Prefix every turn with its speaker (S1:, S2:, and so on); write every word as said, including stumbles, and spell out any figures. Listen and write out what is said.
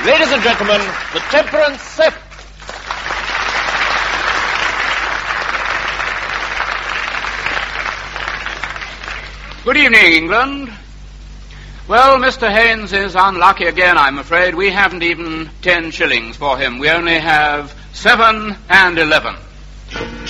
S1: Ladies and gentlemen, the Temperance Sip.
S2: Good evening, England. Well, Mister Haynes is unlucky again, I'm afraid. We haven't even ten shillings for him. We only have seven and eleven.